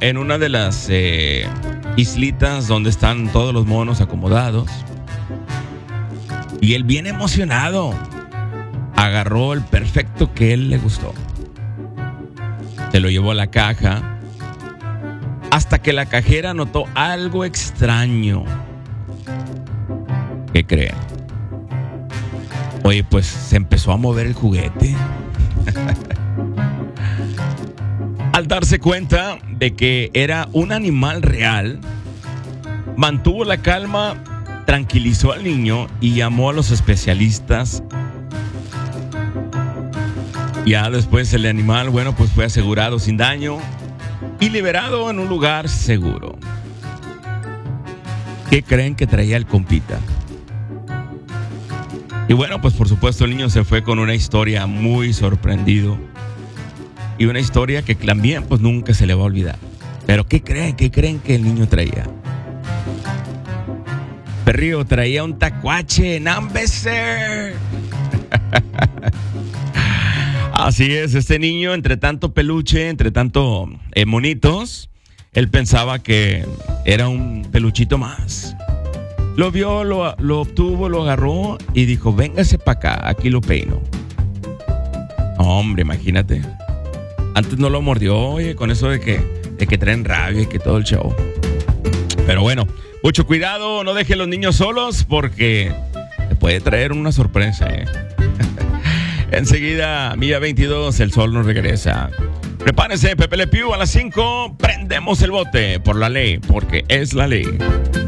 en una de las islitas donde están todos los monos acomodados. Y él, bien emocionado, agarró el perfecto que él le gustó. Se lo llevó a la caja hasta que la cajera notó algo extraño. ¿Qué creen? Oye, pues se empezó a mover el juguete. Al darse cuenta de que era un animal real, mantuvo la calma, tranquilizó al niño y llamó a los especialistas. Ya después el animal, bueno, pues fue asegurado sin daño y liberado en un lugar seguro. ¿Qué creen que traía el compita? Y bueno, pues por supuesto el niño se fue con una historia muy sorprendido. Y una historia que también pues nunca se le va a olvidar. Pero ¿qué creen? ¿Qué creen que el niño traía? Perrillo, traía un tacuache en Ambeser. Así es, este niño, entre tanto peluche, entre tanto monitos, él pensaba que era un peluchito más. Lo vio, lo obtuvo, lo agarró y dijo, véngase para acá, aquí lo peino. Hombre, imagínate. Antes no lo mordió, oye, con eso de que traen rabia y que todo el show. Pero bueno, mucho cuidado, no deje a los niños solos porque te puede traer una sorpresa, Enseguida, Milla 22, el sol nos regresa. Prepárense, Pepe Le Pew, a las 5, prendemos el bote por la ley, porque es la ley.